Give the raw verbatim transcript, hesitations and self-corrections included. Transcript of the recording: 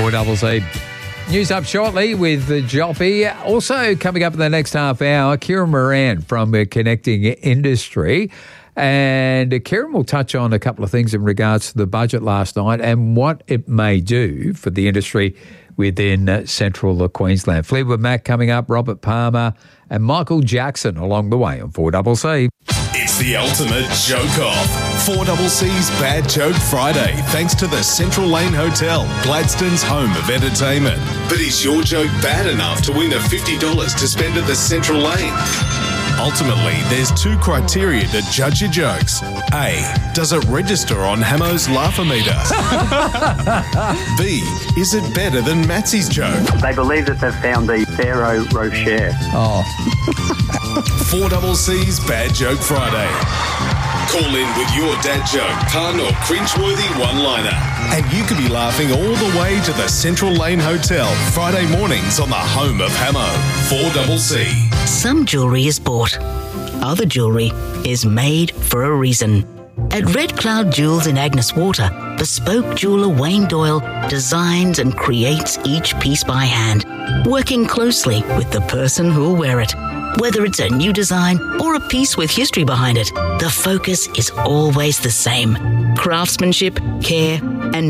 four double C. News up shortly with the Joppy. Also coming up in the next half hour, Kieran Moran from uh, Connecting Industry. And uh, Kieran will touch on a couple of things in regards to the budget last night and what it may do for the industry within uh, central Queensland. Fleetwood Mac coming up, Robert Palmer and Michael Jackson along the way on four double C. It's the ultimate joke-off. four double C's Bad Joke Friday, thanks to the Central Lane Hotel, Gladstone's home of entertainment. But is your joke bad enough to win the fifty dollars to spend at the Central Lane? Ultimately, there's two criteria to judge your jokes. A, does it register on Hamo's Laugh-O-Meter? B, is it better than Matsy's joke? They believe that they've found the Pharaoh Rocher. Oh. four double C's Bad Joke Friday. Call in with your dad joke, pun or cringeworthy one-liner. And you could be laughing all the way to the Central Lane Hotel Friday mornings on the home of Hamo. four double C. Some jewellery is bought. Other jewellery is made for a reason. At Red Cloud Jewels in Agnes Water, bespoke jeweller Wayne Doyle designs and creates each piece by hand, working closely with the person who'll wear it. Whether it's a new design or a piece with history behind it, the focus is always the same. Craftsmanship, care